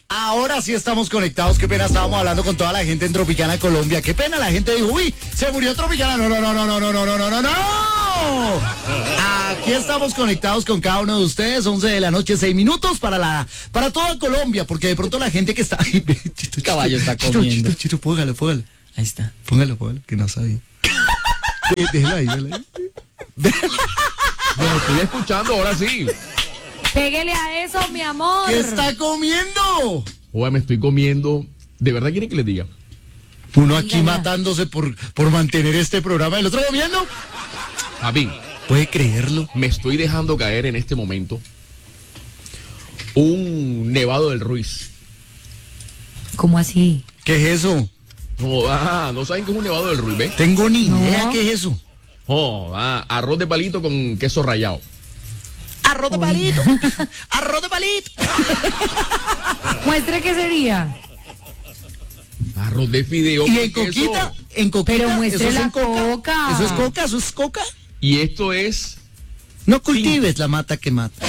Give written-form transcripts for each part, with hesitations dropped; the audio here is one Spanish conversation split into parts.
Ahora sí estamos conectados. Qué pena, estábamos hablando con toda la gente en Tropicana, Colombia. Qué pena, la gente dijo, uy, se murió Tropicana. No, no, no, no, no, no, no, no, no, no, no. Aquí estamos conectados con cada uno de ustedes. 11 de la noche, 6 minutos para toda Colombia, porque de pronto la gente que está... El caballo está comiendo. Chito, póngalo. Ahí está. Póngalo, que no sabía. Déjala ahí. Me estoy escuchando, ahora sí. Pégale a eso, mi amor. ¿Qué está comiendo? Oye, me estoy comiendo. ¿De verdad quiere que les diga? Uno aquí Dígala. matándose por mantener este programa. ¿El otro comiendo? Javi, ¿Puede creerlo? me estoy dejando caer en este momento un nevado del Ruiz. ¿Cómo así? ¿Qué es eso? No saben qué es un nevado del Ruiz, ¿ves? Tengo ni idea No. qué es eso. Arroz de palito con queso rallado. Arroz de palito. Arroz de palito. Muestre qué sería. Arroz de fideo Y con en queso. coquita, Pero muestre eso es la en coca. Eso es coca, eso es coca. Y esto es... No cultives la mata que mata.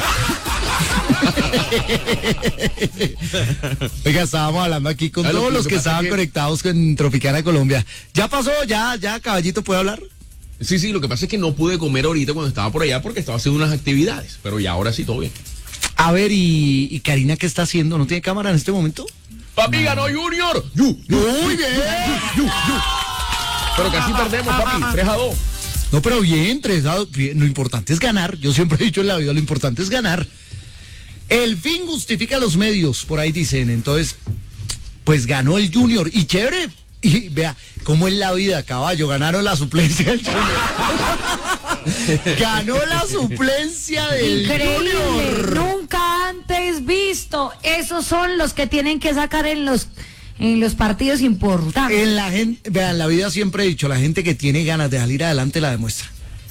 Oiga, estábamos hablando aquí con Claro, todos lo los que que pasa estaban es que- conectados con Tropicana Colombia. ¿Ya pasó? ¿Ya Caballito puede hablar? Sí, lo que pasa es que no pude comer ahorita cuando estaba por allá porque estaba haciendo unas actividades. Pero ya ahora sí, todo bien. A ver, y Karina, ¿qué está haciendo? ¿No tiene cámara en este momento? ¡Papi, ganó Junior! Muy bien. Pero casi perdemos, papi. 3-2. No, pero bien, 3-2, bien, lo importante es ganar. Yo siempre he dicho en la vida, lo importante es ganar. El fin justifica los medios, por ahí dicen. Entonces, pues ganó el Junior. Y chévere. Y vea, cómo es la vida, caballo. Ganaron la suplencia del Junior. Ganó la suplencia del Increíble, Junior. nunca antes visto. Esos son los que tienen que sacar en los partidos importantes. En la gente, vean, la vida siempre he dicho, la gente que tiene ganas de salir adelante la demuestra.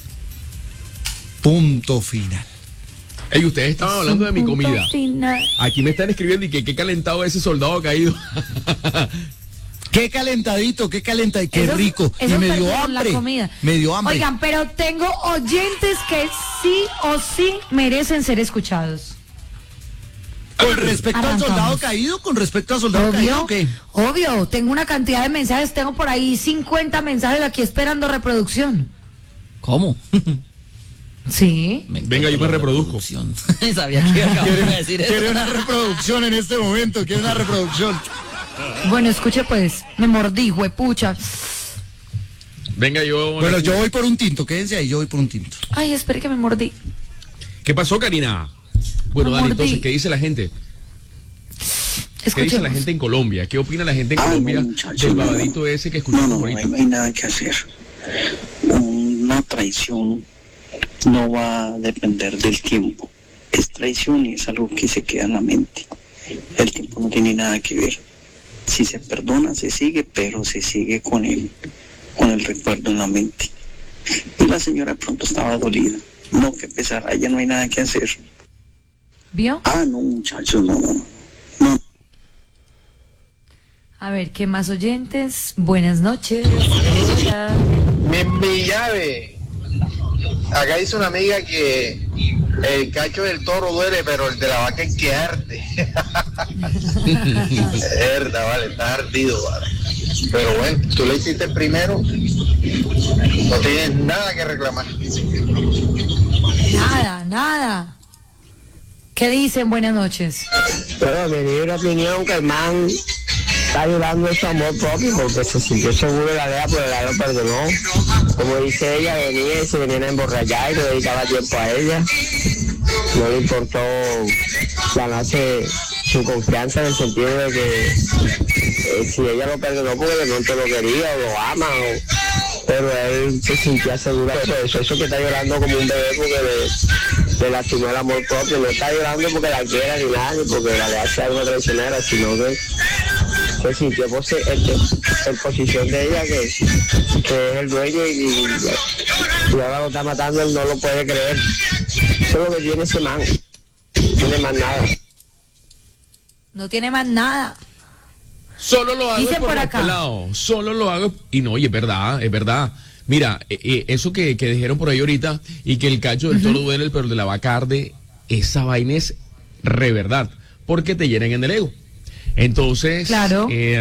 Punto final. Ey, ustedes estaban hablando de mi Punto comida. final. Aquí me están escribiendo y que qué calentado ese soldado caído. Qué calentadito, qué Esos- rico. Y esos me dio perdieron la hambre. comida. Me dio hambre. Oigan, pero tengo oyentes que sí o sí merecen ser escuchados. Con respecto al Arrancamos. soldado caído, con respecto al soldado caído, Obvio, ¿qué? obvio, tengo una cantidad de mensajes, tengo por ahí 50 mensajes aquí esperando reproducción. ¿Cómo? Sí. Venga, yo me reproduzco. Sabía que acababa de decir eso. Quiere una reproducción en este momento, quiere una reproducción. Bueno, escuche pues, me mordí, huepucha. Venga, yo... Bueno, yo voy por un tinto, quédense ahí, yo voy por un tinto. Ay, espere que me mordí. ¿Qué pasó, Karina? Bueno, Me Dani, mordí. entonces, ¿qué dice la gente? ¿Qué dice la Escuchemos. gente en Colombia? ¿Qué opina la gente en Ay, Colombia muchacho, del no. babadito ese que No, escuchamos no, ahorita? no hay nada que hacer. Una traición no va a depender del tiempo. Es traición y es algo que se queda en la mente. El tiempo no tiene nada que ver. Si se perdona, se sigue, pero se sigue con el recuerdo en la mente. Y la señora pronto estaba dolida. No, que pesar, ya no hay nada que hacer. ¿Vio? No, muchachos, no. A ver, ¿qué más oyentes? Buenas noches. Hola. Mi llave. Acá dice una amiga que el cacho del toro duele, pero el de la vaca es que arde. Verdad, vale, está ardido, vale. Pero bueno, tú le hiciste primero, no tienes nada que reclamar. Nada. ¿Qué dicen? Buenas noches. Pero me dio una opinión que el man está ayudando a su amor propio porque se sintió seguro de la lea, pero la lo perdonó. Como dice ella, venía y se venía a emborrachar y no dedicaba tiempo a ella. No le importó ganarse su confianza en el sentido de que si ella lo perdonó porque de pronto lo quería o lo ama, pero él se sentía seguro de eso que está llorando como un bebé porque le lastimó el amor propio. No está llorando porque la quiera ni nada, ni porque la le hace algo traicionera, sino que se sintió en posición de ella que es el dueño y ahora lo está matando, él no lo puede creer. Eso es lo que tiene ese man, no tiene más nada. No tiene más nada. Solo lo hago Dice por por los acá. pelados. Solo lo hago. Y no, y es verdad, es verdad. Mira, eso que dijeron por ahí ahorita, y que el cacho del toro duele, pero el de la vaca arde, esa vaina es re verdad, porque te llenan en el ego. Entonces, Claro. Y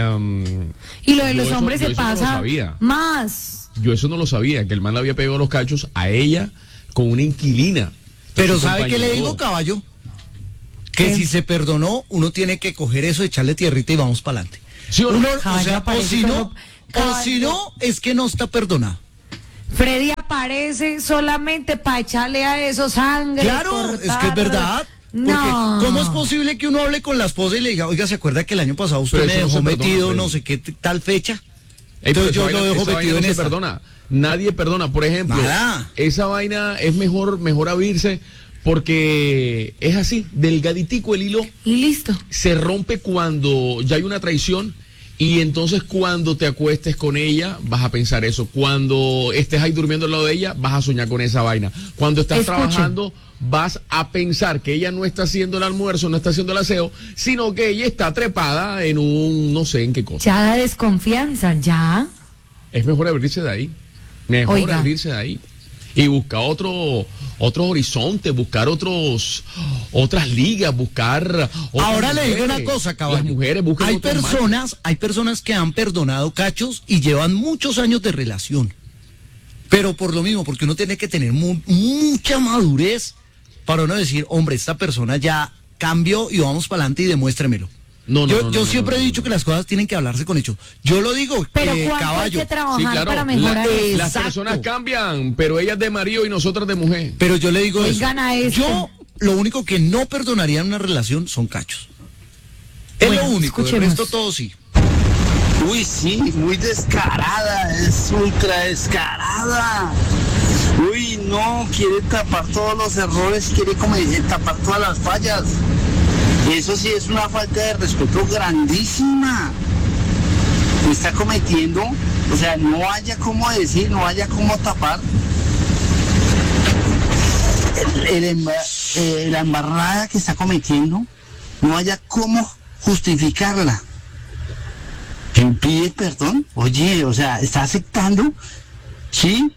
lo de yo los eso- hombres yo se eso no lo pasa sabía. más. Yo eso no lo sabía, que el man le había pegado los cachos a ella con una inquilina. Pero Su ¿sabe qué le compañero. digo, caballo? Que ¿Qué? si se perdonó, uno tiene que coger eso, echarle tierrita y vamos para adelante. ¿Sí o no? Uno, Caballo o si aparece no, solo- es que no está perdonado. Freddy aparece solamente para echarle a eso sangre. Claro, es que es cortar. verdad. Porque No. ¿cómo es posible que uno hable con la esposa y le diga, oiga, ¿se acuerda que el año pasado usted Pero me eso no dejó se perdona, metido Freddy. no sé qué tal fecha? Ey, pero Entonces yo esa lo vaina- dejo esa metido vaina en no se esta. perdona. Nadie perdona. Por ejemplo, Nada. esa vaina es mejor abrirse porque es así, delgaditico el hilo, Y listo. se rompe cuando ya hay una traición y entonces cuando te acuestes con ella vas a pensar eso. Cuando estés ahí durmiendo al lado de ella vas a soñar con esa vaina. Cuando estás Escuchen. trabajando vas a pensar que ella no está haciendo el almuerzo, no está haciendo el aseo, sino que ella está trepada en un no sé en qué cosa. Ya da desconfianza, ya. Es mejor abrirse de ahí. Mejor Oiga. abrirse de ahí. Y buscar otros horizontes, buscar otras ligas, buscar otras Ahora le digo mujeres. una cosa, caballo. Las mujeres buscan hay otros personas que han perdonado cachos y llevan muchos años de relación. Pero por lo mismo, porque uno tiene que tener mucha madurez para uno decir, hombre, esta persona ya cambió y vamos para adelante y demuéstremelo. Yo siempre he dicho que las cosas tienen que hablarse con hechos. Yo lo digo, Pero ¿cuánto hay caballo. que trabajar Sí, claro. para mejorar eso? Las Exacto. personas cambian, pero ellas de marido y nosotras de mujer. Pero yo le digo Oigan a eso. esto. Yo lo único que no perdonaría en una relación son cachos. Es Bueno, lo único, el escuchemos. resto todo sí. Uy, sí, muy descarada, es ultra descarada. Uy, no, quiere tapar todos los errores, quiere tapar todas las fallas. Eso sí es una falta de respeto grandísima. Está cometiendo, o sea, no haya cómo decir, no haya cómo tapar la embarrada que está cometiendo, no haya cómo justificarla. ¿Quién pide perdón? Oye, o sea, está aceptando, ¿sí?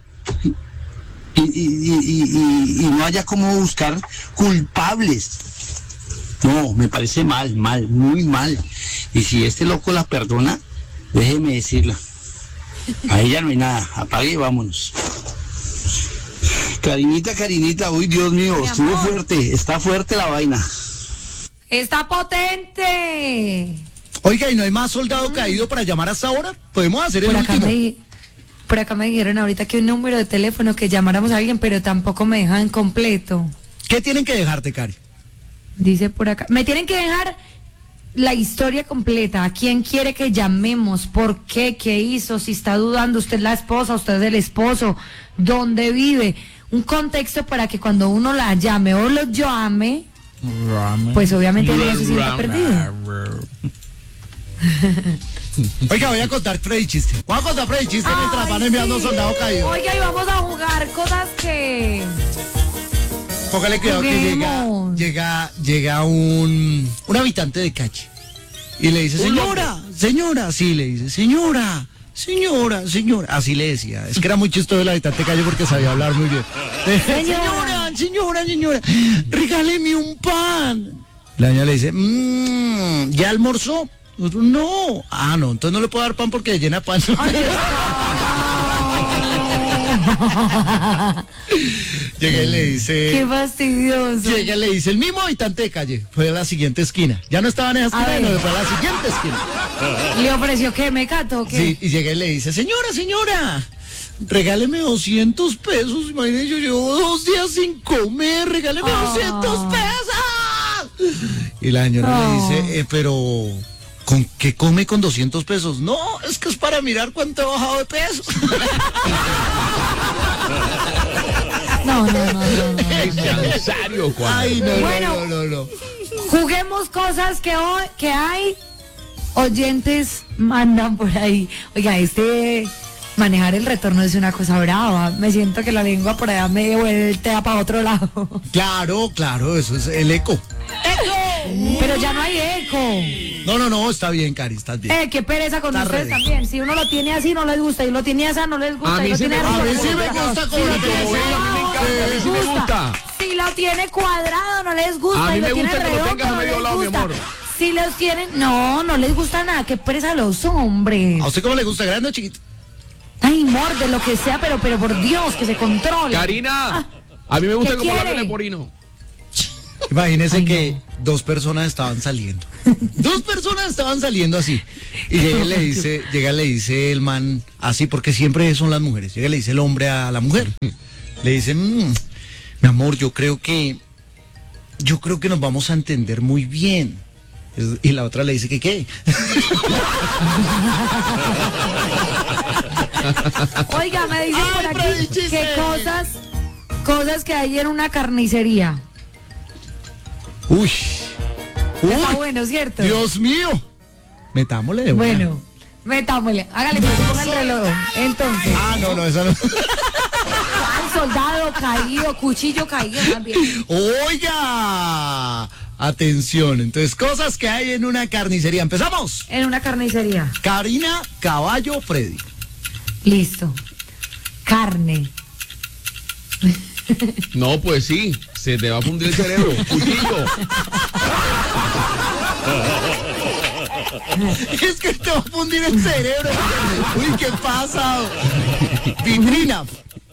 Y no haya cómo buscar culpables. No, me parece mal, muy mal. Y si este loco la perdona, déjeme decirla. A ella no hay nada, apague y vámonos. Carinita, uy, Dios mío, Mi estuvo amor. fuerte, está fuerte la vaina. Está potente. Oiga, ¿y no hay más soldado caído para llamar hasta ahora? Podemos hacer el Por acá me dijeron ahorita que un número de teléfono que llamáramos a alguien, pero tampoco me dejan completo. ¿Qué tienen que dejarte, Cari? Dice por acá. Me tienen que dejar la historia completa. ¿A quién quiere que llamemos? ¿Por qué? ¿Qué hizo? Si está dudando, usted es la esposa, usted es el esposo. ¿Dónde vive? Un contexto para que cuando uno la llame o lo llame, pues obviamente no se sienta perdido. Oiga, voy a contar Freddy chiste. Voy a contar Freddy chiste mientras van enviando soldados caídos. Oiga, y vamos a jugar cosas que... Póngale cuidado que Juguemos. llega un habitante de calle y le dice, señora, sí, le dice, señora, así le decía. Es que era muy chistoso el habitante de calle porque sabía hablar muy bien. Señora, regáleme un pan. La niña le dice, ¿ya almorzó? No. Ah, no, entonces no le puedo dar pan porque llena pan. Llega y le dice... Qué fastidioso. Llega y le dice, el mismo habitante de calle fue a la siguiente esquina. Ya no estaba en esa esquina, ver. no, fue a la siguiente esquina. ¿Le ofreció que me cato o qué? Sí, y llega y le dice, señora, regáleme 200 pesos. Imagínese, yo llevo 2 días sin comer, regáleme 200 pesos. Y la señora le dice, pero... ¿con qué come con 200 pesos? No, es que es para mirar cuánto he bajado de peso. No. ¿En serio, Juan? Ay, no, Bueno. no. Juguemos cosas que hay. Oyentes mandan por ahí. Oiga, manejar el retorno es una cosa brava. Me siento que la lengua por allá me voltea para otro lado. Claro, eso es el eco. Pero ya no hay eco. No, está bien, Cari, estás bien. Qué pereza con Está ustedes ready. también. Si uno lo tiene así, no les gusta. Y lo tiene esa, no les gusta. A mí y lo sí tiene me arriba, gusta, no sí les me gusta. gusta Si como lo lo tiene ven, a mí me abajo, encanta, no a mí les sí me gusta. Si lo tiene cuadrado, no les gusta. A mí y lo me tiene gusta que lo redondo, tengas a no medio les lado, mi gusta. amor. Si los tienen, no les gusta nada, que presa a los hombres. ¿A usted cómo le gusta, grande o chiquito? Ay, morde lo que sea, pero por Dios, que se controle. Karina, a mí me gusta ¿qué como quiere? la leporino. Imagínese Ay, que no. dos personas estaban saliendo. Dos personas estaban saliendo así. Y llega y le dice el man, así porque siempre son las mujeres. Llega y le dice el hombre a la mujer. Le dice, mi amor, yo creo que nos vamos a entender muy bien. Y la otra le dice que qué. Oiga, me dicen por Ay, aquí Freddy, chiste. que cosas que hay en una carnicería. Uy. Está Uy. bueno, ¿cierto? Dios mío. Metámosle de una. Bueno, metámosle. Hágale, pues, ponga el reloj. Entonces, Ah, no, esa no. al soldado caído, cuchillo caído también. Oiga. Atención. Entonces, cosas que hay en una carnicería. Empezamos. En una carnicería. Karina, Caballo, Freddy. Listo. Carne. No, pues sí, se te va a fundir el cerebro. Cuchillo. Es que te va a fundir el cerebro. Uy, ¿qué pasa? Vitrina.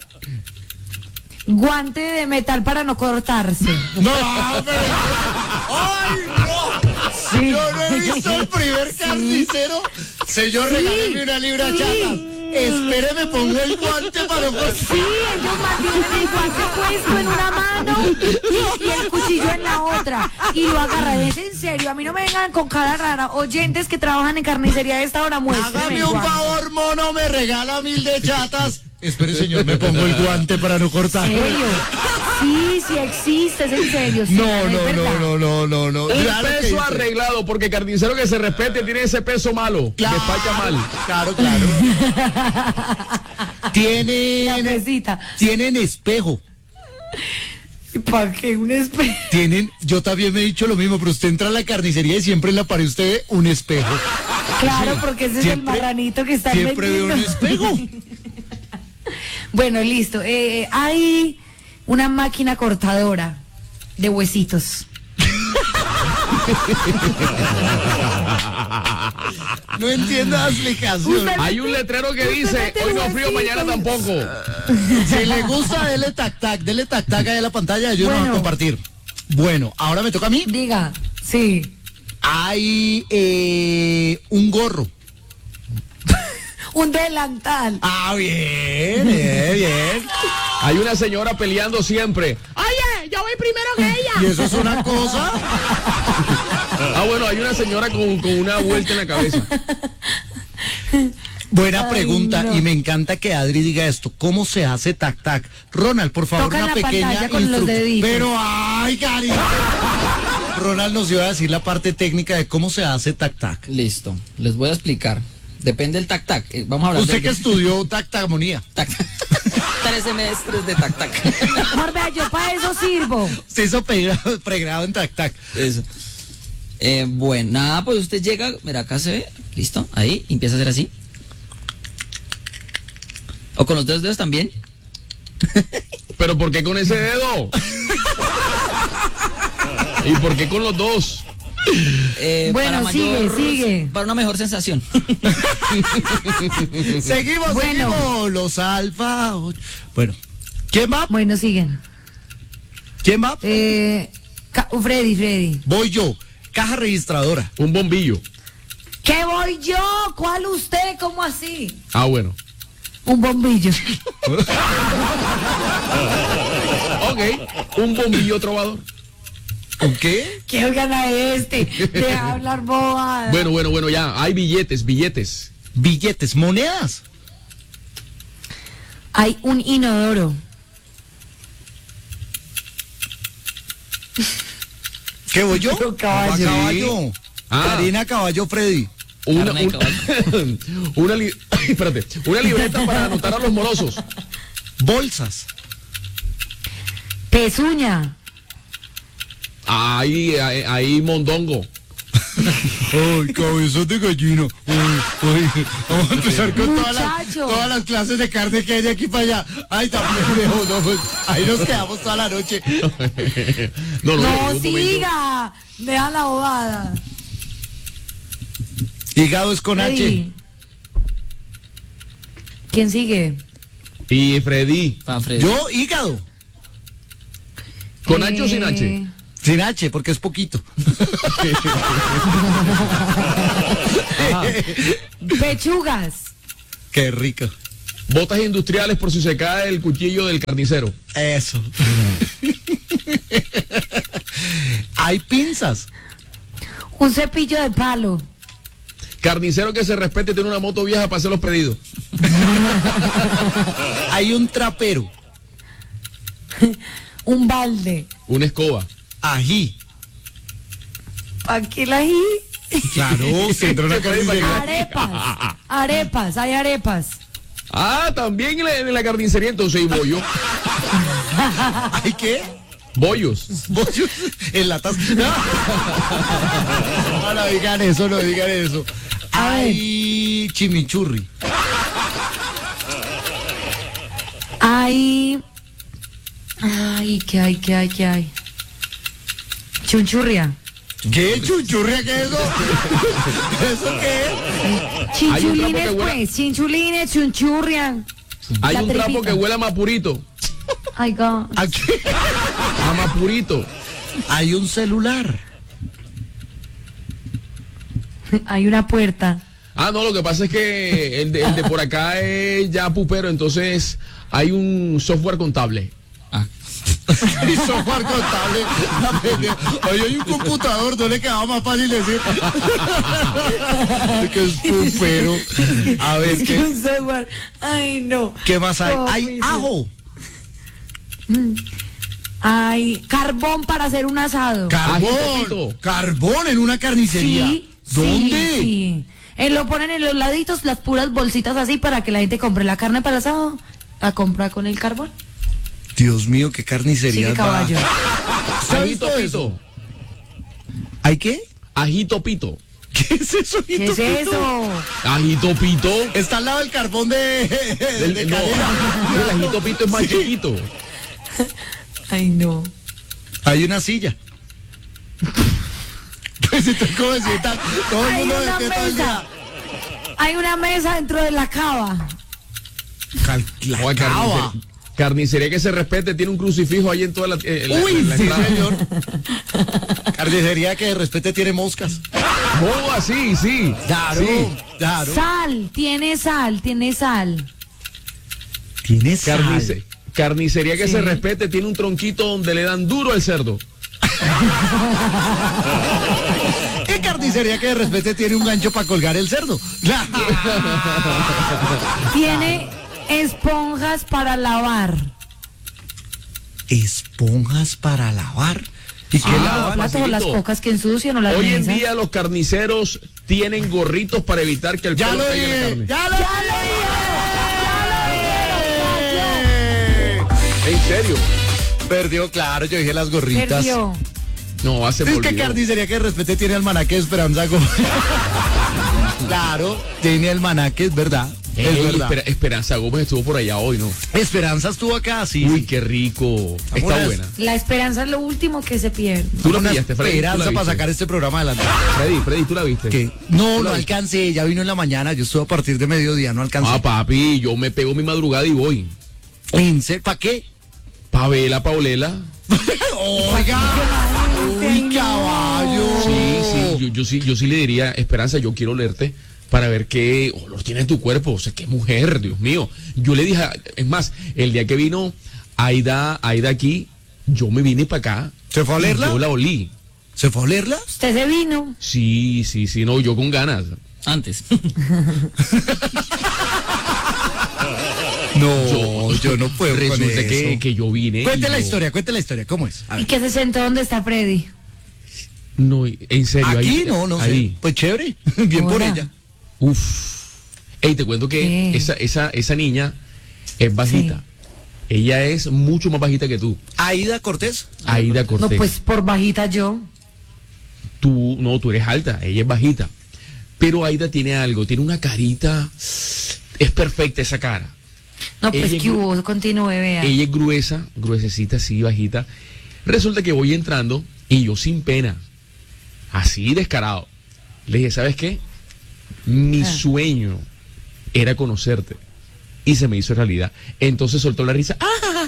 Guante de metal para no cortarse. No, pero... ¡Ay, no! Yo no he visto el primer carnicero. Señor, regáleme una libra chata. Espéreme, pongo el guante para... Sí, ellos mantienen el guante puesto en una mano y el cuchillo en la otra. Y lo agarran. Es en serio, a mí no me vengan con cara rara. Oyentes que trabajan en carnicería a esta hora, muéstrenme Hágame el un guante. favor, mono, me regala 1000 de chatas. Espere, señor, me pongo el guante para no cortar. ¿En serio? Sí existe, es en serio. Sí, No. es verdad. Un Un peso arreglado, porque carnicero que se respete tiene ese peso malo. Despacha mal. Claro. La Tienen espejo. ¿Para qué un espejo? Yo también me he dicho lo mismo, pero usted entra a la carnicería y siempre en la pared usted ve un espejo. Claro, porque ese es el marranito que está Siempre veo un espejo. Bueno, listo. Hay una máquina cortadora de huesitos. No entiendo la explicación. Usted- Hay un letrero que Usted dice, mete hoy no huesitos. frío, mañana tampoco. Si le gusta, dele tac-tac ahí a la pantalla, yo no voy a Bueno. compartir. Bueno, ahora me toca a mí. Diga, sí. Hay un gorro. Un delantal. Ah, bien. Hay una señora peleando siempre. Oye, yo voy primero que ella. ¿Y eso es una cosa? Ah, bueno, hay una señora con una vuelta en la cabeza. Buena Ay, pregunta, no. y me encanta que Adri diga esto. ¿Cómo se hace tac-tac? Ronald, por favor, Toca en una la pequeña pantalla con los instrucción. deditos. Pero, ay, cariño. Ronald nos iba a decir la parte técnica de cómo se hace tac-tac. Listo, les voy a explicar. Depende del tac-tac. Vamos a hablar Usted de que estudió tactamonía. tac. 3 semestres de tac-tac. Morbe, yo para eso sirvo. Se hizo pregrado en tac-tac. Eso. Bueno, nada, pues usted llega, mira, acá se ve, listo, ahí, y empieza a hacer así. O con los dos dedos también. ¿Pero por qué con ese dedo? ¿Y por qué con los dos? Bueno, sigue. Para una mejor sensación. Seguimos, Bueno. seguimos. Los alfa. Bueno, ¿quién va? Bueno, siguen. ¿Quién va? Freddy. Voy yo. Caja registradora. Un bombillo. ¿Qué voy yo? ¿Cuál usted? ¿Cómo así? Ah, bueno. Un bombillo. Ok, un bombillo trovador. ¿Con qué? ¿Qué gana este? Deja hablar bobada. Bueno, ya, hay billetes. Billetes, monedas. Hay un inodoro. ¿Qué voy yo? Pero caballo. Va caballo. Ah. Karina, caballo, Freddy. Carne de Espérate, una libreta para anotar a los morosos. Bolsas. Pezuña. Ahí mondongo. Ay, cabezón de gallina. Vamos a empezar con Muchacho. todas las clases de carne que hay de aquí para allá. Ay, también no, pues, ahí nos quedamos toda la noche. No, No, un momento. siga. Deja la bobada. Hígado es con H. Freddy. ¿Quién sigue? Y Freddy. Pa' Freddy. Yo, hígado. ¿Con H o sin H? Sin H, porque es poquito. Pechugas. Qué rico. Botas industriales por si se cae el cuchillo del carnicero. Eso. Hay pinzas. Un cepillo de palo. Carnicero que se respete tiene una moto vieja para hacer los pedidos. Hay un trapero. Un balde. Una escoba. Ají. ¿Para qué la ají? Claro, se entra una carnicería. Arepas, hay arepas. Ah, también en la carnicería entonces hay bollo. ¿Hay qué? Bollos. Bollos en latas. No digan eso, no digan eso. A ver. Hay chimichurri. Hay... Ay, ¿qué hay? Chunchurria. ¿Qué chuchurria? ¿Qué es eso? ¿Eso qué es? Hay un trapo Chinchulines, que huele- pues. Chinchulines, chunchurria. Hay La un trapo tripita. que huele a mapurito. Ay, God. Aquí A mapurito. hay un celular. Hay una puerta. Ah, no, lo que pasa es que el de por acá es ya pupero, entonces hay un software contable. Ah. Y software contable. Oye, hay un computador, no le quedaba más fácil decir. Que es pupero. A ver, Es que un software. Ay, no. ¿qué más hay? Oh, Hay mi ajo. Hay carbón para hacer un asado. Carbón. Ajito. Carbón en una carnicería. Sí. ¿Dónde? Sí. Lo ponen en los laditos, las puras bolsitas así para que la gente compre la carne para el asado. La compra con el carbón. Dios mío, qué carnicería. Sigue caballo. Ajito pito. ¿Hay qué? Ajito pito. ¿Qué es eso? ¿Qué es eso? Ajito pito. Está al lado del carbón de No, cadena. el ajito pito es más chiquito. Ay, no. Hay una silla. Pues entonces, ¿cómo se sienta? Todo el Hay mundo una despierta el mesa. día. Hay una mesa dentro de la cava. La Oye, cava. Carnicería que se respete, tiene un crucifijo ahí en toda la. Uy, la sí, entrada. señor. Carnicería que de respete tiene moscas. Oh, así, sí. Claro, Sí. claro. Sal, tiene sal. Tiene Carnicería que Sí. se respete, tiene un tronquito donde le dan duro al cerdo. ¿Qué carnicería que de respete tiene un gancho para colgar el cerdo? Tiene esponjas para lavar. Esponjas para lavar. ¿Y qué Ah, lavan? Los platos o las facilito. cocas que ensucian o las Hoy en mesas. día los carniceros tienen gorritos para evitar que el Ya pelo lo caiga en la dije, carne. ya lo dije. ¿En serio? Perdió, claro, yo dije las gorritas. Perdió. No, hace Es que carnicería que de respete tiene almanaque de Esperanza Gómez. Claro, tiene almanaque, es verdad. Es verdad. Esperanza Gómez estuvo por allá hoy, ¿no? Esperanza estuvo acá, sí. Uy, qué rico. Está Vámonos. buena. La esperanza es lo último que se pierde. Tú la Una pillaste, Freddy. ¿Tú la esperanza para viste? sacar este programa adelante. Freddy, ¿tú la viste? ¿Qué? No, no alcancé, ya vino en la mañana, yo estuve a partir de mediodía, no alcancé. Ah, papi, yo me pego mi madrugada y voy. ¿Para qué? Pa' verla, pa' olerla. Oiga, uy, caballo. Sí, yo sí le diría, Esperanza, yo quiero olerte para ver qué olor tiene tu cuerpo. O sea, qué mujer, Dios mío. Yo le dije, es más, el día que vino Aida aquí, yo me vine para acá. ¿Se fue a olerla? Yo la olí. ¿Se fue a olerla? Usted se vino. Sí, no, yo con ganas. Antes. No, yo no puedo con Resulta eso. que yo vine. Cuente y la yo- historia, ¿cómo es? A ¿Y ver. qué se sentó? ¿Dónde está Freddy? No, en serio. Aquí ahí- no sé. ahí. Pues chévere, bien por Hola. ella. Uf. Ey, te cuento que ¿Qué? esa niña es bajita. Sí. Ella es mucho más bajita que tú. Aida Cortés. Aida No, Cortés. pues por bajita yo. Tú eres alta, ella es bajita. Pero Aida tiene algo, tiene una carita. Es perfecta esa cara. No, pues Ella que es hubo, continúe, vea. Ella es gruesa, gruesecita, así, bajita. Resulta que voy entrando y yo sin pena, así descarado, le dije, ¿sabes qué? Mi sueño era conocerte. Y se me hizo realidad. Entonces soltó la risa.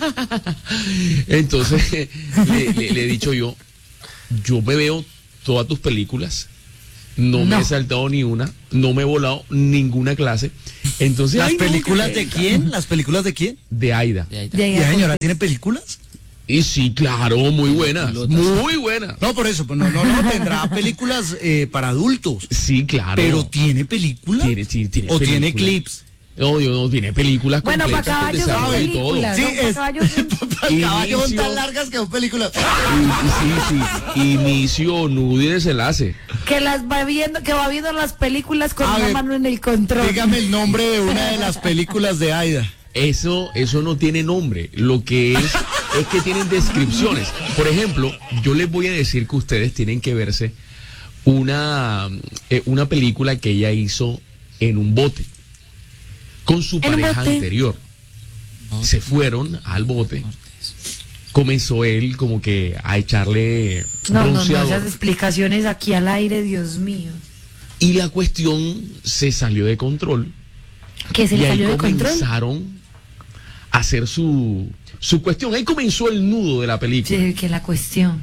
Entonces le he dicho yo me veo todas tus películas. No me he saltado ni una, no me he volado ninguna clase. Entonces, ¿Las películas de quién? ¿Las películas de quién? De Aida. ¿Y la señora tiene películas? Y sí, claro, muy buenas. Muy buenas. No, por eso, pues no, tendrá películas para adultos. Sí, claro. Pero ¿tiene películas? Tiene ¿O tiene películas. clips? No, tiene películas Bueno, para completas con caballos son desarrollo y todo. películas. Sí, ¿no? Para es- caballos son- Para caballos son Inicio. tan largas que son películas. Sí. Inicio, nudo y desenlace. que va viendo las películas con A una ver, mano en el control. Dígame el nombre de una de las películas de Aida. Eso no tiene nombre. Lo que es que tienen descripciones. Por ejemplo, yo les voy a decir que ustedes tienen que verse una película que ella hizo en un bote con su ¿En un pareja bote? anterior. Se fueron al bote. Comenzó él como que a echarle No, bronceador. esas explicaciones aquí al aire, Dios mío. Y la cuestión se salió de control. Que se Y le ahí salió de control. comenzaron a hacer su cuestión. Ahí comenzó el nudo de la película. Sí, que la cuestión.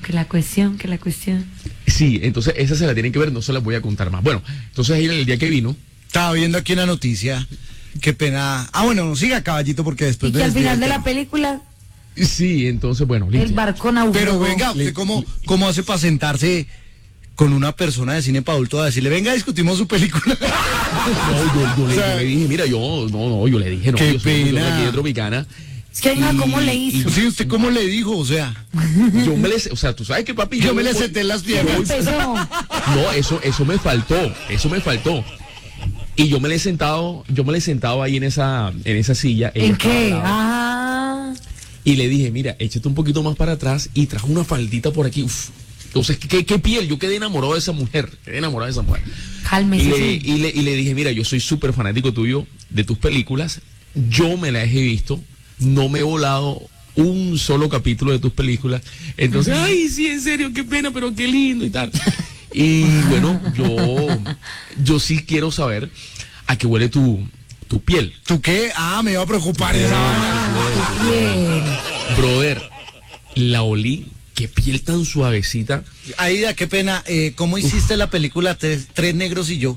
Sí, entonces esa se la tienen que ver, no se las voy a contar más. Bueno, entonces ahí el día que vino, Estaba viendo aquí una noticia. Qué pena. Ah, bueno, siga, caballito, porque después Y que me al desvío final del de la tema. película, sí, entonces bueno, el listo. barco naufragó. Pero venga, ¿usted cómo hace para sentarse con una persona de cine para adulto a decirle, venga, discutimos su película? No, yo O sea, le dije, mira, yo le dije, no, qué yo soy un pena. productor aquí de Tropicana. Es que venga, ¿cómo le hizo? Sí, ¿usted cómo le dijo? O sea, Yo me le, o sea, tú sabes que papi, yo me le voy- senté en las yo piernas. voy- Empezó. No, eso me faltó. Y yo me le he sentado ahí en esa silla. ella ¿En estaba qué? al lado. Ah, Y le dije, mira, échate un poquito más para atrás y trajo una faldita por aquí. Uf. Entonces, ¿qué piel? Yo quedé enamorado de esa mujer. cálmese. sí. Y le dije, mira, yo soy súper fanático tuyo, de tus películas. Yo me las he visto. No me he volado un solo capítulo de tus películas. Entonces, ay, sí, en serio, qué pena, pero qué lindo y tal. Y bueno, yo sí quiero saber a qué huele tu piel. ¿Tú qué? Ah, me iba a preocupar esa vaina. Bien. Brother, la olí. Qué piel tan suavecita. Aida, qué pena. ¿Cómo hiciste la película Tres Negros y Yo?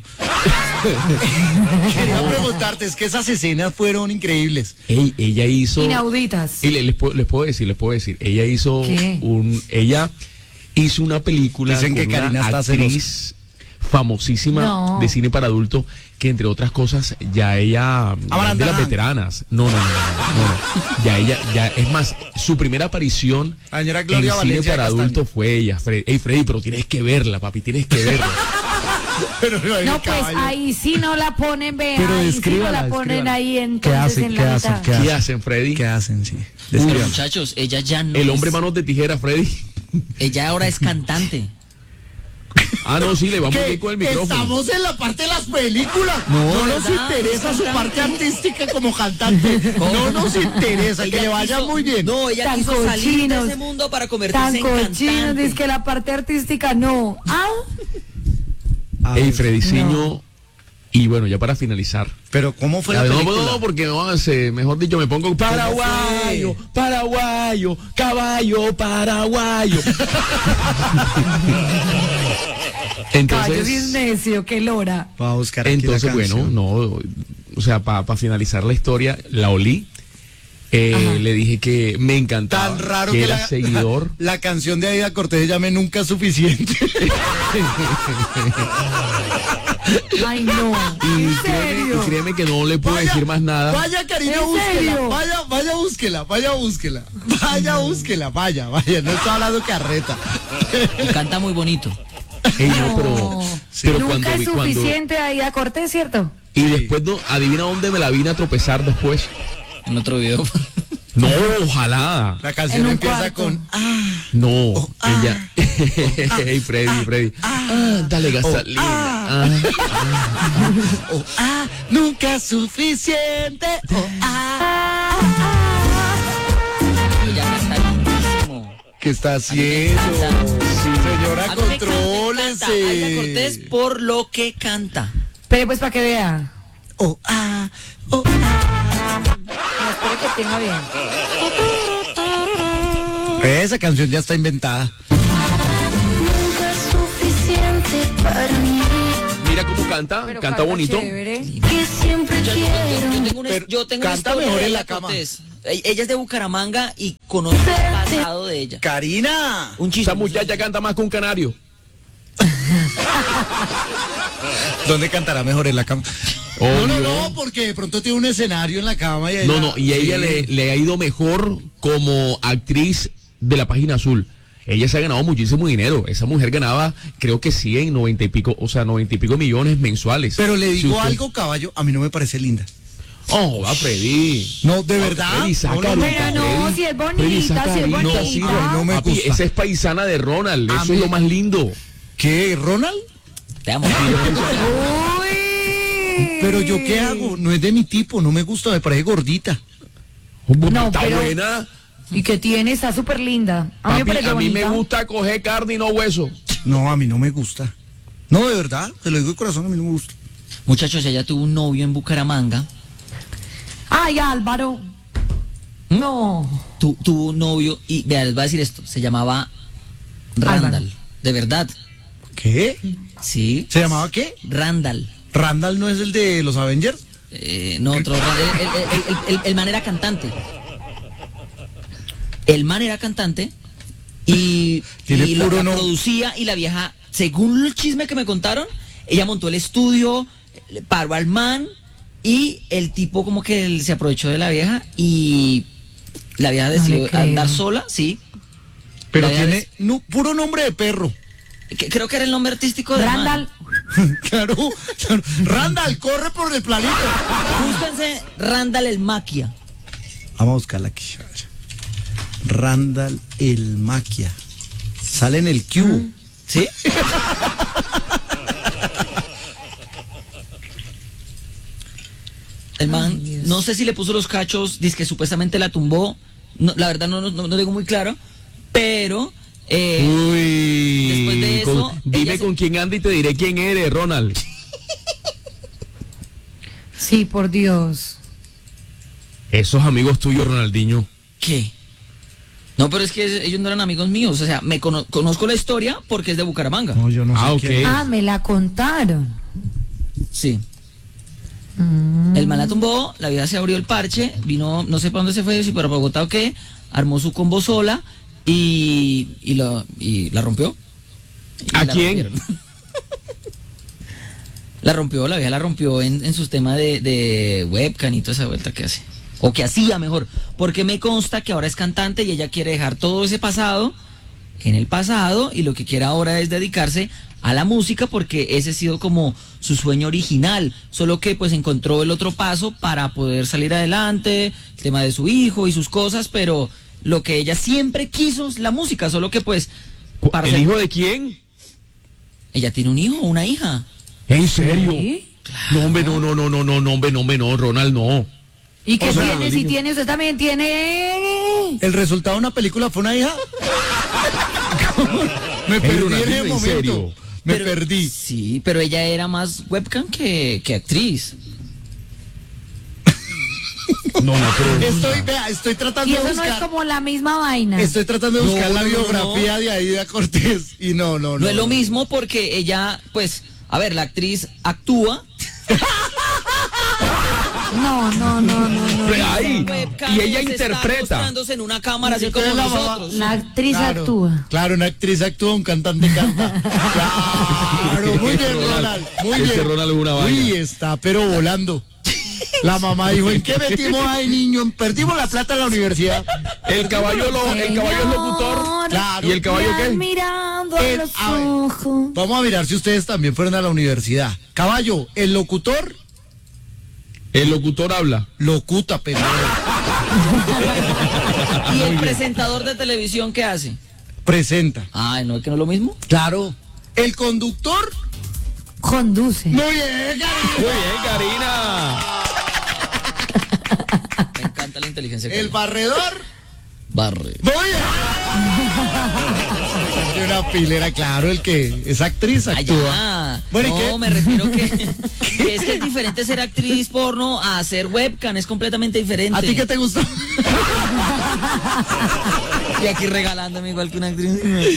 Quería preguntarte, es que esas escenas fueron increíbles. Ella hizo... Inauditas. Y les puedo decir, ella hizo ¿Qué? ella hizo una película Dicen con que Karina una está actriz famosísima No. de cine para adultos, que entre otras cosas ya ella Abraham de las Dalán. veteranas. No. Ya es más, su primera aparición La señora en Gloria cine Valencia para Castaño. adultos fue ella. Freddy, pero tienes que verla, papi, tienes que verla. Pero el No, pues caballo. ahí sí no la ponen, vea. Pero Ahí sí no descríbala, la ponen descríbala. ahí ¿Qué entonces hacen? en ¿Qué la hacen? mitad. ¿Qué ¿Qué hacen, Freddy? ¿Qué hacen? Sí. Uy, Descríbala. muchachos, ella ya no El es- hombre manos de tijera, Freddy. Ella ahora es cantante. Ah, no, sí, le vamos a ¿Qué? ir con el micrófono. Estamos en la parte de las películas. No nos ¿verdad? interesa su parte artística como cantante. No nos interesa, que le vaya muy bien. No, ella Tan quiso salir de cochinos, ese mundo para Tan convertirse en cochinos, cantante. dice que la parte artística no. Ah, Ey, Freddyciño. Y bueno, ya para finalizar. Pero ¿cómo fue la No, película? no, porque no hace, mejor dicho, me pongo paraguayo, paraguayo, caballo paraguayo. caballo sí es Entonces, necio, qué lora. Vamos a buscar aquí la entonces bueno, canción. no, o sea, para finalizar la historia, la olí. Le dije que me encantaba, Tan raro que que era seguidor. la canción de Aida Cortés se llame Nunca es suficiente. Ay, no. Y ¿En créeme, serio? y créeme que no le puedo decir más nada. Vaya, Karina, ¿En búsquela. serio? Vaya, búsquela. Vaya, no está hablando carreta. Y canta muy bonito. Ey, no, pero Nunca cuando, es suficiente ahí a Cortés, ¿cierto? y después adivina dónde me la vine a tropezar después. En otro video. No, ojalá. La canción En un empieza cuarto. con No, ella. Hey, Freddy. Dale gasolina. nunca es suficiente. Ella canta lindísimo. ¿Qué está haciendo? encanta. Señora, A mí me encanta, Aida contrólese. Cortés por lo que canta. Pero pues para que vea. Oh, ah, oh, No, espero que tenga bien. Esa canción ya está inventada. Nunca es suficiente para mí. Mira cómo canta, Pero canta bonito. chévere. Que siempre quiero. Yo tengo una canta historia mejor de en la ella, cama. Cortés. Ella es de Bucaramanga y conozco el pasado de ella. Karina. Un chiste. Esa muchacha canta más que un canario. ¿Dónde cantará mejor en la cama? No, Obvio. no, porque de pronto tiene un escenario en la cama y ella... No, y a ella Sí. le ha ido mejor como actriz de la Página Azul. Ella se ha ganado muchísimo dinero. Esa mujer ganaba, creo que 100, 90 y pico, o sea, 90 y pico millones mensuales. Pero le Si digo usted- algo, caballo, a mí no me parece linda. Oh, va Freddy. No, de verdad. Freddy, saca No, no, ahorita, Pero no, Freddy. si es bonita, Freddy, saca si es ahorita, bonita. sí, no me papi, gusta. esa es paisana de Ronald. A Eso mí- es lo más lindo. ¿Qué, Ronald? Te amo. Uy. Pero yo qué hago, no es de mi tipo, no me gusta, me parece gordita. No, Está pero- buena. ¿Y qué tiene? Está súper linda. A mí me Papi, parece a mí me bonita. gusta coger carne y no hueso. No, a mí no me gusta. No, de verdad, te lo digo de corazón, a mí no me gusta. Muchachos, ella tuvo un novio en Bucaramanga. Ay, Álvaro. No. Tuvo un novio y, vea, les voy a decir esto, se llamaba Randall. Álvaro. De verdad. ¿Qué? Sí. ¿Se llamaba qué? Randall. ¿Randall no es el de los Avengers? No, otro. El man era cantante. El man era cantante y Tiene y puro la no- producía y la vieja, según el chisme que me contaron, ella montó el estudio, le paró al man y el tipo como que él se aprovechó de la vieja y la vieja No decidió le creo. andar sola, sí. Pero La vieja tiene puro nombre de perro. creo que era el nombre artístico de Randall. Claro, claro. Randall, corre por el planito. Búsquense Randall el Maquia. Vamos a buscarla aquí. Randall el Maquia. Sale en el Q. ¿Sí? El man, Ay, Dios. no sé si le puso los cachos, dice que supuestamente la tumbó. No, la verdad no digo muy claro, pero Uy. después de eso, dime ella se- con quién anda y te diré quién eres, Ronald. Sí, por Dios. Esos amigos tuyos, Ronaldinho. ¿qué? No, pero es que ellos no eran amigos míos, o sea, me conozco la historia porque es de Bucaramanga. No, yo no sé Ah, ok. quién. Ah, me la contaron. Sí. El man la tumbó, la vieja se abrió el parche, vino, no sé para dónde se fue, si para Bogotá o qué, armó su combo sola y la rompió. Y ¿A la quién? rompieron. La vieja la rompió en sus temas de webcam y toda esa vuelta que hace. O que hacía mejor, porque me consta que ahora es cantante y ella quiere dejar todo ese pasado en el pasado y lo que quiere ahora es dedicarse a la música porque ese ha sido como su sueño original, solo que pues encontró el otro paso para poder salir adelante, el tema de su hijo y sus cosas, pero lo que ella siempre quiso es la música, solo que pues para ¿El ser- hijo de quién? ella tiene un hijo, una hija. ¿En serio? ¿Sí? No, hombre, no, Ronald, no. ¿Y qué O sea, tiene? Si digo- tiene, usted también tiene. ¿El resultado de una película fue una hija? Me perdí en Ronaldinho, ese ¿en momento. serio? Me Pero- perdí. Sí, pero ella era más webcam que actriz. No, pero... Estoy tratando Y de eso no buscar. es como la misma vaina. Estoy tratando de buscar No, la no, biografía de Aida Cortés y no. No es lo mismo porque ella, pues, a ver, la actriz actúa. No. Ay, Webcam y ella es estar interpreta. mostrándose en una cámara así como Entonces la mamá- nosotros. La actriz actúa. Claro, una actriz actúa, un cantante canta. Claro, muy bien, Ronald. Muy Ese bien. Ronald es una Uy, vaina. está pero volando. La mamá dijo, ¿en qué metimos ahí, niño? Perdimos la plata en la universidad. El caballo es locutor. Claro. ¿Y el caballo Me qué? han mirando a El- los a ver. ojos. Vamos a mirar si ustedes también fueron a la universidad. Caballo, el locutor El locutor habla. locuta, pero ¿Y el presentador de televisión qué hace? presenta. Ay, ¿no es que no es lo mismo? Claro. El conductor, Conduce. muy bien, Muy bien, Karina. Me encanta la inteligencia. que el hay. barredor, Barre. muy bien. De una pilera, claro, el que es actriz actúa. Allá. Bueno, ¿y no, qué? me refiero que es que es diferente ser actriz porno a ser webcam, es completamente diferente. ¿A ti qué te gustó? Y aquí regalándome igual que una actriz.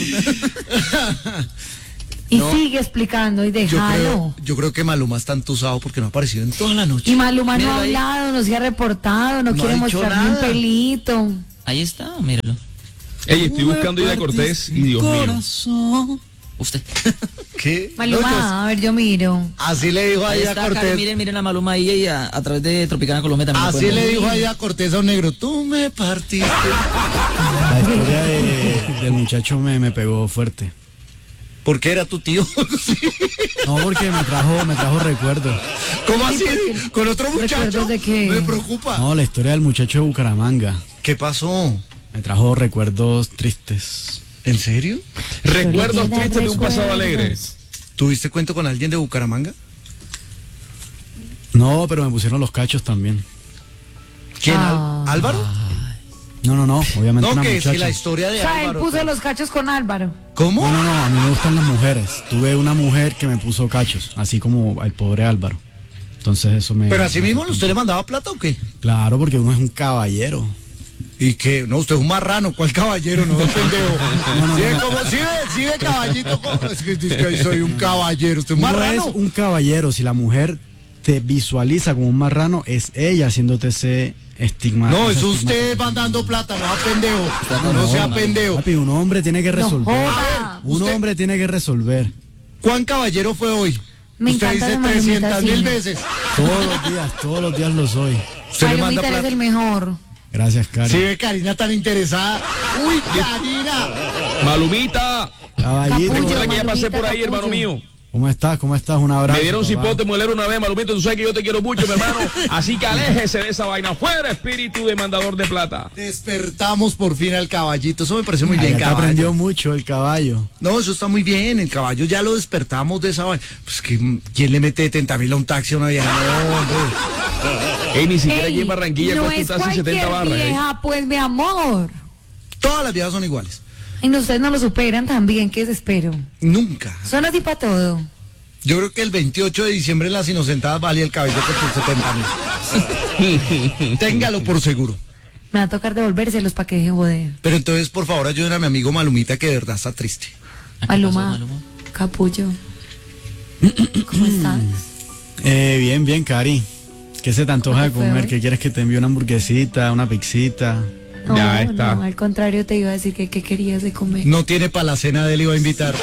Y No. sigue explicando y déjalo. Yo creo que Maluma está entusado porque no ha aparecido en toda la noche. Y Maluma no Míralo ha ahí. hablado, no se ha reportado, no No quiere ha dicho mostrar ni un nada. pelito. Ahí está, míralo. Ey, estoy buscando Ida Cortés y Dios mío. Usted. ¿Qué? Maluma, No, a ver, yo miro. así le dijo a Ahí Aida está, Karen, Cortés. miren a Maluma ahí y a través de Tropicana Colombia también. lo Así pueden le ver. dijo a Aida Cortés a un negro. Tú me partiste. La historia del muchacho me pegó fuerte. ¿Por qué era tu tío? Sí. No, porque me trajo recuerdos. ¿Cómo así? porque- ¿Con otro muchacho? ¿Recuerdos de qué? Me preocupa. No, la historia del muchacho de Bucaramanga. ¿Qué pasó? Me trajo recuerdos tristes. ¿En serio? Recuerdos Historia tristes de un pasado recuerdos. alegre. ¿Tuviste cuento con alguien de Bucaramanga? No, pero me pusieron los cachos también. ¿Quién? Ah. ¿Álvaro? No, obviamente No, una que si muchacha. la historia O de sea, él Álvaro. puso los cachos con Álvaro. ¿Cómo? No, a mí me gustan las mujeres. Tuve una mujer que me puso cachos, así como al pobre Álvaro. Entonces eso me... ¿Pero así mismo usted le mandaba plata o qué? Claro, porque uno es un caballero. ¿Y qué? No, usted es un marrano, ¿cuál caballero? No, pendejo. No, ¿Sí ve cómo, sí ve caballito? ¿Cómo? Es que dice que soy un caballero, usted es un Uno marrano. es un caballero. Si la mujer te visualiza como un marrano, es ella haciéndote ese estigma. No, ese es usted estigma. mandando plata, no sea pendejo. No sea pendejo. Papi, un hombre tiene que resolver. joda. Un Usted- hombre tiene que resolver. ¿Cuán caballero fue hoy? Me Usted encanta dice la Malumita, 300.000 sí. veces. Todos los días lo soy. Usted le manda Malumita eres plata. el mejor. Gracias, Cari. Sí ve Karina tan interesada. Uy, Karina. Malumita. Caballito, Capullo. Recuerda que ya pasé por ahí, Capullo. hermano mío. ¿cómo estás? Un abrazo. Me dieron papá. cipote muelero una vez, Malumita. Tú sabes que yo te quiero mucho, mi hermano. Así que aléjese de esa vaina. Fuera, espíritu demandador de plata. Despertamos por fin al caballito. Eso me parece muy Ay, bien, ya te caballo. aprendió mucho el caballo. No, eso está muy bien. El caballo ya lo despertamos de esa vaina. Pues que, ¿quién le mete 70.000 a un taxi a una vieja? No, hombre. Ey, ni siquiera Ey, aquí en Barranquilla no cuesta un es taxi 70 cualquier barras. vieja, pues mi amor. Todas las viejas son iguales. Y no, ustedes no lo superan también, ¿qué desespero? Nunca. Son así para todo. Yo creo que el 28 de diciembre en las Inocentadas valía el cabello por 70.000. Téngalo por seguro. Me va a tocar devolvérselos para que deje joder. Pero entonces, por favor, ayuden a mi amigo Malumita que de verdad está triste. Maluma, Capullo. ¿Cómo estás? Bien, Cari. ¿Qué se te antoja de ¿Cómo te fue comer? hoy? ¿Qué quieres que te envíe una hamburguesita, una pizzita? No, Ya está. no, al contrario te iba a decir que qué querías de comer. No tiene para la cena de él, iba a invitar.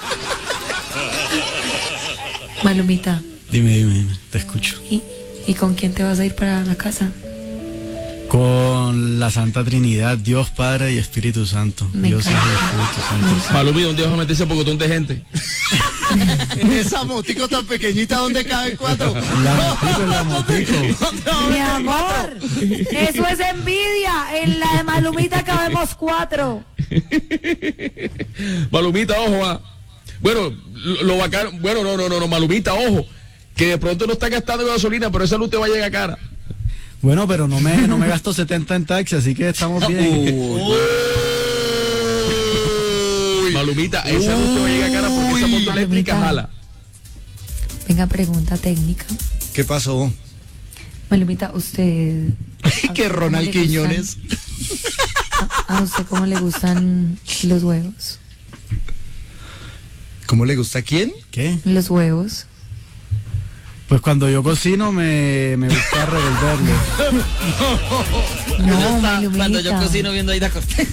Malumita, Dime, te escucho. ¿y con quién te vas a ir para la casa? Con la Santa Trinidad, Dios Padre y Espíritu Santo. Me Dios Hijo y encanta. Espíritu Santo. Malumita, ¿dónde vas a meterse pocotón de gente? En esa motico tan pequeñita donde caben 4. La motico. Mi amor, eso es envidia. En la de Malumita cabemos 4. Malumita, ojo, bueno, lo bacano, bueno, no, Malumita, ojo, que de pronto no está gastando gasolina, pero esa luz te va a llegar cara. Bueno, pero no me gasto 70 en taxi, así que estamos bien. Malumita, esa luz te va a llegar cara porque esa moto eléctrica Malumita. jala. Venga, pregunta técnica. ¿Qué pasó? Malumita, usted... Que Ronald ¿cómo le gustan- Quiñones. ¿A usted cómo le gustan los huevos? ¿Cómo le gusta a quién? ¿Qué? Los huevos. Pues cuando yo cocino me gusta revolverlo. No, Malumita. Cuando yo cocino viendo a Ida Cortés.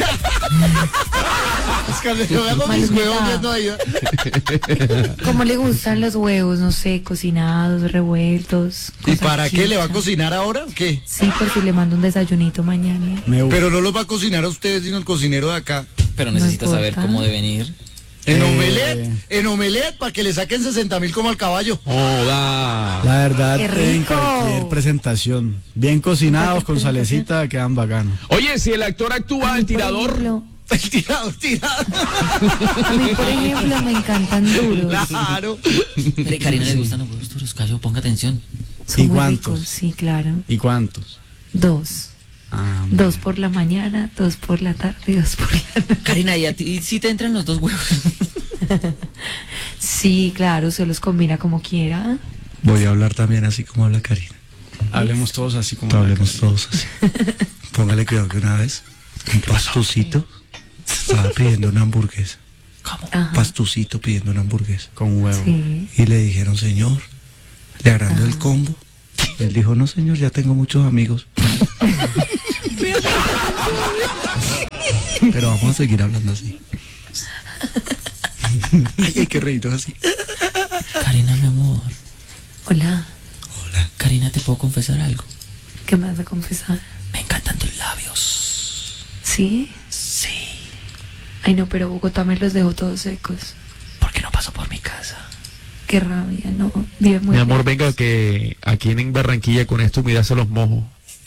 Es que yo hago mis Malumita. huevos viendo ahí. ¿Cómo le gustan los huevos? No sé, cocinados, revueltos. ¿Y con para qué? ¿Le va a salchicha? cocinar ahora o qué? Sí, por si le mando un desayunito mañana. Me gusta. Pero no los va a cocinar a ustedes, sino el cocinero de acá. Pero No necesita saber importa. cómo debe venir. En omelette, para que le saquen 60.000 como al caballo. Joda. La verdad, ¡Qué en rico! cualquier presentación, bien cocinados con salecita, quedan bacanos. Oye, si el actor actúa, el tirador. El tirado. A mí, por ejemplo, me encantan duros. Claro. Mire, Karina le gustan los huevos duros, callo, ponga atención. Son ¿Y muy cuántos? ricos, sí, claro. ¿Y cuántos? 2. 2 por la mañana, 2 por la tarde y 2 por la noche. Karina, ¿y a ti sí te entran los 2 huevos? Sí, claro, se los combina como quiera. Voy a hablar también así como habla Karina. Hablemos todos así como... Hablemos todos así. Póngale cuidado que una vez un pastucito estaba pidiendo una hamburguesa. ¿Cómo? Ajá. Pastucito pidiendo una hamburguesa. Con huevo. Sí. Y le dijeron, señor, le agrandó el combo. Él dijo, no señor, ya tengo muchos amigos. Pero vamos a seguir hablando así. Ay, hay que reírnos así. Karina, mi amor. Hola, Hola. Karina, ¿te puedo confesar algo? ¿qué me vas a confesar? Me encantan tus labios. ¿Sí? Sí. Ay, no, pero Bogotá me los dejó todos secos. ¿Por qué no paso por mi casa? Qué rabia, no. Vive muy Mi amor, lejos. venga que aquí en Barranquilla con esto humedad se los mojo.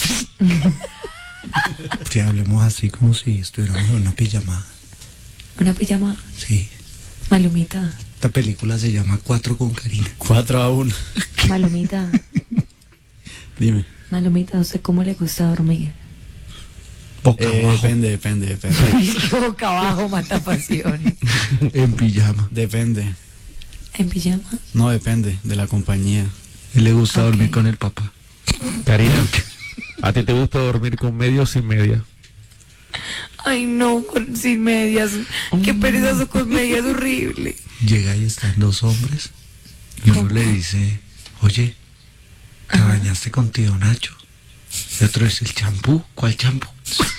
Si hablemos así como si estuviéramos en una pijamada. Una pijama, Sí. Malumita, Esta película se llama 4 con Karina. 4-1. Malumita, Dime. Malumita, ¿a usted cómo le gusta dormir? Boca abajo. Depende. Boca abajo mata pasiones. En pijama. Depende. ¿En pijama? No, depende de la compañía. Él le gusta Ok. dormir con el papá. Karina, ¿a ti te gusta dormir con media o sin media? Ay, no, sin medias. Qué perezoso con medias, horrible. Llega y están 2 hombres. Y uno le dice, oye, ¿te bañaste con tío Nacho? Y otro dice, ¿el champú? ¿Cuál champú?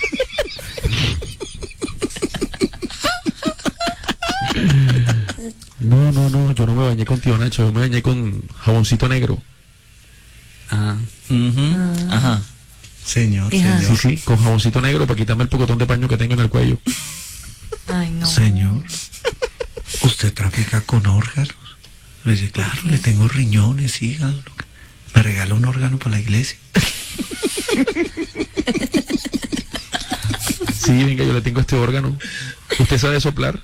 No, yo no me bañé con tío Nacho, yo me bañé con jaboncito negro. Ah. Ajá. Señor, Hija. Sí, señor, sí, con jaboncito negro para quitarme el pocotón de paño que tengo en el cuello. Ay, no. señor. ¿Usted trafica con órganos? Le dice, claro, le tengo riñones, hígado. Me regala un órgano para la iglesia. Sí, venga, yo le tengo este órgano. ¿Usted sabe soplar?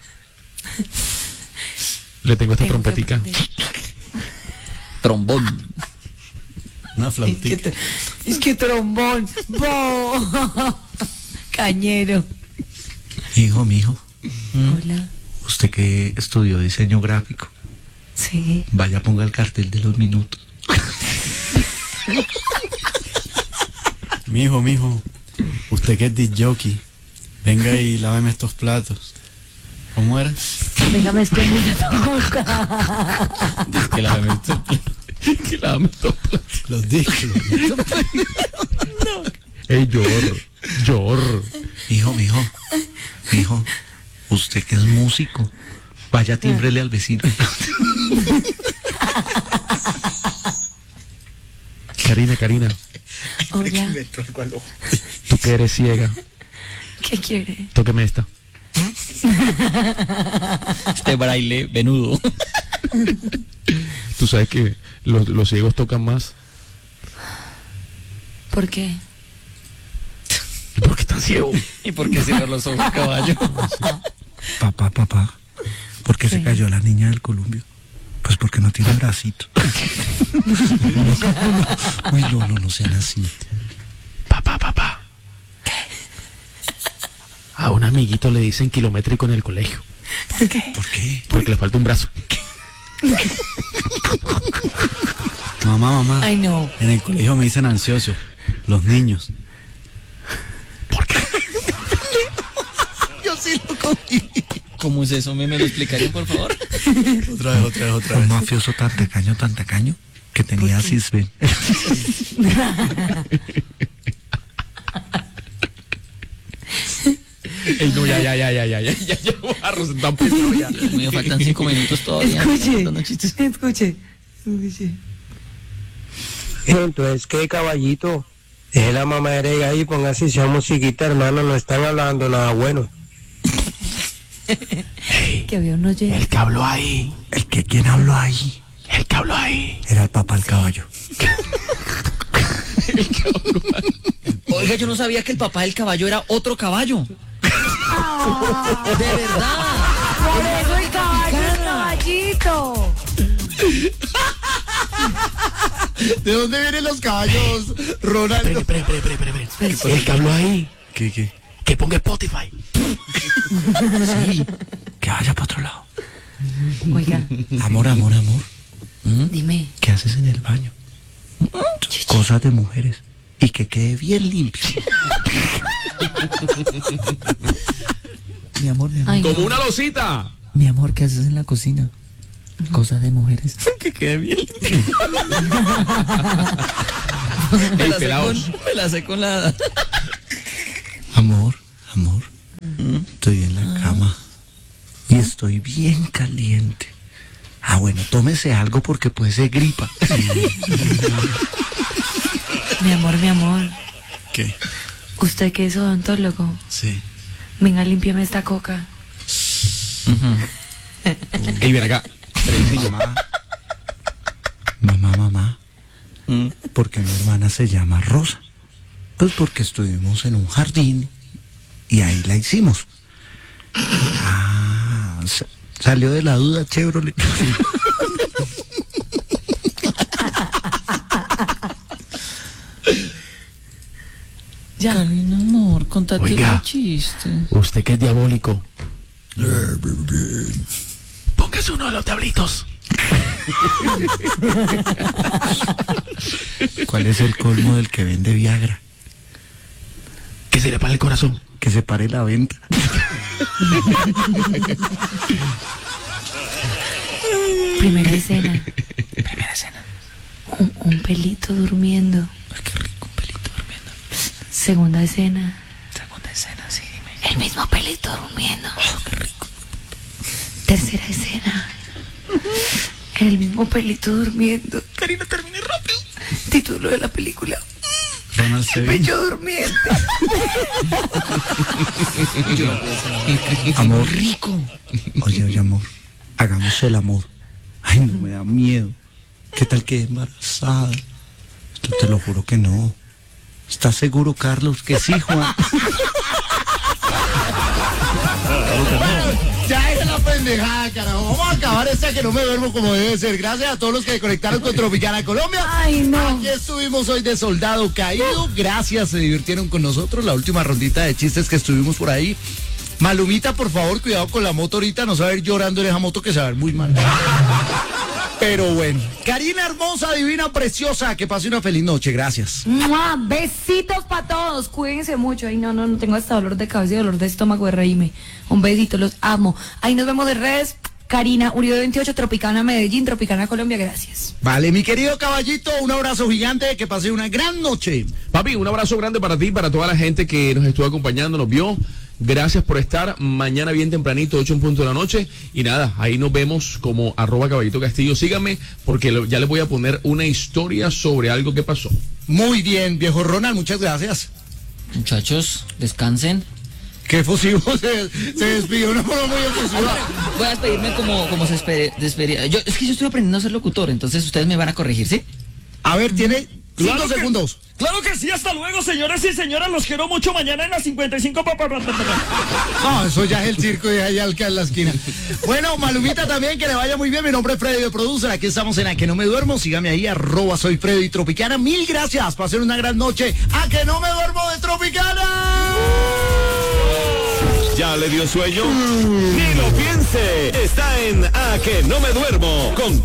Le tengo esta Tengo que trompetica. aprender. Trombón. Una Es que, flautita. es que trombón. ¡Bo! Cañero. Hijo, mijo, Hola. usted que estudió diseño gráfico, Sí. vaya, ponga el cartel de los minutos. Mijo. Usted que es disc jockey. Venga y láveme estos platos. ¿Cómo era? Venga, me estoy boca. Que láveme estos platos. Que la amo. Los discos. Ey, Yor. Hijo, mijo, usted que es músico, vaya, tímbrele al vecino. Karina, Hola. tú que eres ciega, ¿Qué quiere? tóqueme esta. Este braille venudo. Tú sabes que los ciegos tocan más. ¿Por qué? ¿Por qué están ciegos? ¿Y por qué cierra los ojos, caballo? Papá, ¿por qué se Sí. cayó la niña del columpio? Pues porque no tiene bracito. Uy, no sean así. Papá. A un amiguito le dicen kilométrico en el colegio. ¿Por qué? ¿Por qué? Porque le falta un brazo. Mamá. Ay, no. En el colegio me dicen ansioso. Los niños. Yo sí lo cogí. ¿Cómo es eso? ¿Me lo explicarían, por favor? Otra vez. Un mafioso tan tacaño, que tenía cisben. Ey, no, ya, Barros, tan pesado ya. Me faltan 5 minutos todavía. Contando chistes. Escuche. Entonces, ¿qué, caballito? Es la mamadera ahí, póngase esa musiquita, hermano, no están hablando nada bueno. Que había unos llenos. El que habló ahí. ¿Quién habló ahí? El que habló ahí. Era el papá del caballo. Oiga, yo no sabía que el papá del caballo era otro caballo. De verdad. Por eso el caballo es caballito. ¿De dónde vienen los caballos, Ronaldo? Espere. El que habló ahí. ¿Qué? Que ponga Spotify. Sí. Que vaya para otro lado. Oiga, Amor. dime. ¿Qué haces en el baño? Cosas de mujeres. Y que quede bien limpio. Mi amor, Ay, Como no. una losita. mi amor, ¿qué haces en la cocina? Cosas de mujeres. Que quede bien limpio. Me la sé con la... Amor. Estoy en la cama. Y estoy bien caliente. Ah, bueno, tómese algo porque puede ser gripa. Mi amor. ¿Qué? Usted que es odontólogo. Sí. Venga, límpiame esta coca. Ey, ven acá. Mamá. ¿Por qué mi hermana se llama Rosa? Pues porque estuvimos en un jardín y ahí la hicimos. Salió de la duda, Chevrolet. Ya. Karina, amor, contate Oiga. un chiste. Usted que es diabólico. Póngase uno de los diablitos. ¿Cuál es el colmo del que vende Viagra? Que se le para el corazón. Que se pare la venta. Primera escena. Un pelito durmiendo. Ay, qué rico, un pelito durmiendo. Segunda escena. Sí, dime. El mismo pelito durmiendo. Qué rico. Tercera escena. El mismo pelito durmiendo. Karina, termine rápido. Título de la película. Ronald Sevilla. Pecho durmiente. Amor. Rico. Oye, amor. Hagamos el amor. Ay, no me da miedo. ¿Qué tal que embarazada? Te lo juro que no. ¿Estás seguro, Carlos, que sí, Juan? Ya es la pendejada, carajo. Vamos a acabar esta que no me duermo como debe ser. Gracias a todos los que conectaron con Tropicana Colombia. Ay, no. Aquí estuvimos hoy de Soldado Caído. Gracias, se divirtieron con nosotros. La última rondita de chistes que estuvimos por ahí. Malumita, por favor, cuidado con la moto ahorita. No se va a ir llorando en esa moto que se va a ver muy mal. Pero bueno. Karina hermosa, divina, preciosa. Que pase una feliz noche. Gracias. ¡Mua! Besitos para todos. Cuídense mucho. Ay, no tengo hasta dolor de cabeza y dolor de estómago de reírme. Un besito, los amo. Ahí nos vemos de redes. Karina Uribe 28, Tropicana Medellín, Tropicana Colombia. Gracias. Vale, mi querido caballito, un abrazo gigante. Que pase una gran noche. Papi, un abrazo grande para ti, para toda la gente que nos estuvo acompañando, nos vio. Gracias por estar. Mañana bien tempranito, 8 en punto de la noche. Y nada, ahí nos vemos como @CaballitoCastillo. Síganme porque ya les voy a poner una historia sobre algo que pasó. Muy bien, viejo Ronald, muchas gracias. Muchachos, descansen. Qué efusivo se despidió, una forma muy efusiva. Voy a despedirme como se despedía. Es que yo estoy aprendiendo a ser locutor, entonces ustedes me van a corregir, ¿sí? A ver, tiene 5 segundos. Claro que sí, hasta luego, señoras y señores, los quiero mucho mañana en las 55. No, eso ya es el circo de allá en la esquina. Bueno, Malumita también, que le vaya muy bien. Mi nombre es Freddy de Producer, aquí estamos en A Que No Me Duermo. Sígame ahí, @soy Freddy Tropicana. Mil gracias, pasen una gran noche. A Que No Me Duermo de Tropicana. ¿Ya le dio sueño? Ni lo piense. Está en A Que No Me Duermo con